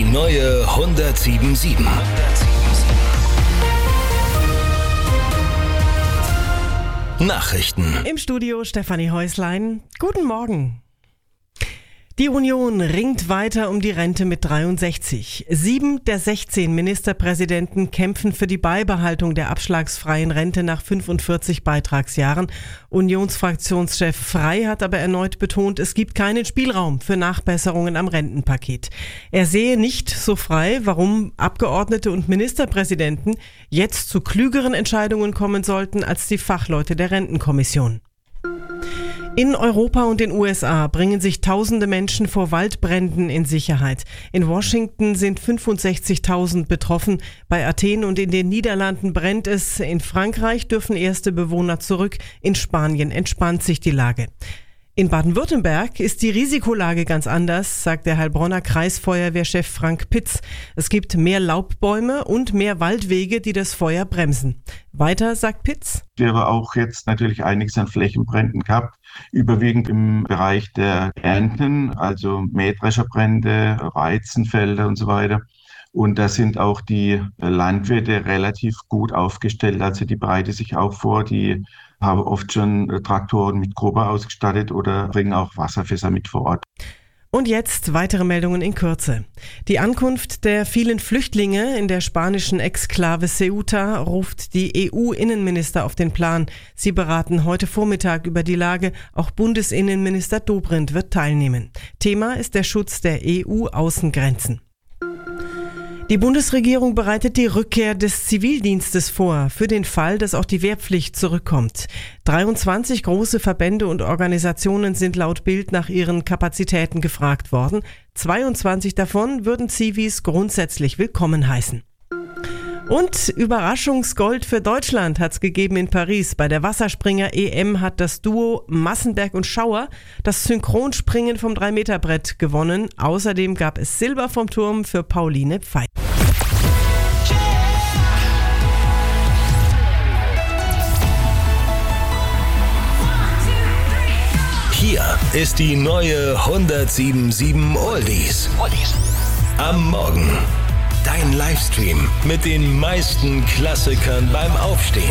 neue 107.7. Nachrichten. Im Studio Stefanie Häuslein. Guten Morgen. Die Union ringt weiter um die Rente mit 63. 7 der 16 Ministerpräsidenten kämpfen für die Beibehaltung der abschlagsfreien Rente nach 45 Beitragsjahren. Unionsfraktionschef Frey hat aber erneut betont, es gibt keinen Spielraum für Nachbesserungen am Rentenpaket. Er sehe nicht so frei, warum Abgeordnete und Ministerpräsidenten jetzt zu klügeren Entscheidungen kommen sollten als die Fachleute der Rentenkommission. In Europa und den USA bringen sich tausende Menschen vor Waldbränden in Sicherheit. In Washington sind 65.000 betroffen. Bei Athen und in den Niederlanden brennt es. In Frankreich dürfen erste Bewohner zurück. In Spanien entspannt sich die Lage. In Baden-Württemberg ist die Risikolage ganz anders, sagt der Heilbronner Kreisfeuerwehrchef Frank Pitz. Es gibt mehr Laubbäume und mehr Waldwege, die das Feuer bremsen. Weiter, sagt Pitz. Wir haben auch jetzt natürlich einiges an Flächenbränden gehabt, überwiegend im Bereich der Ernten, also Mähdrescherbrände, Weizenfelder und so weiter. Und da sind auch die Landwirte relativ gut aufgestellt, also die bereiten sich auch vor, die haben oft schon Traktoren mit Grubber ausgestattet oder bringen auch Wasserfässer mit vor Ort. Und jetzt weitere Meldungen in Kürze. Die Ankunft der vielen Flüchtlinge in der spanischen Exklave Ceuta ruft die EU-Innenminister auf den Plan. Sie beraten heute Vormittag über die Lage. Auch Bundesinnenminister Dobrindt wird teilnehmen. Thema ist der Schutz der EU-Außengrenzen. Die Bundesregierung bereitet die Rückkehr des Zivildienstes vor, für den Fall, dass auch die Wehrpflicht zurückkommt. 23 große Verbände und Organisationen sind laut Bild nach ihren Kapazitäten gefragt worden. 22 davon würden Zivis grundsätzlich willkommen heißen. Und Überraschungsgold für Deutschland hat's gegeben in Paris. Bei der Wasserspringer-EM hat das Duo Massenberg und Schauer das Synchronspringen vom 3-Meter-Brett gewonnen. Außerdem gab es Silber vom Turm für Pauline Pfeiffer. Hier ist die neue 107.7 Oldies. Am Morgen. Dein Livestream mit den meisten Klassikern beim Aufstehen.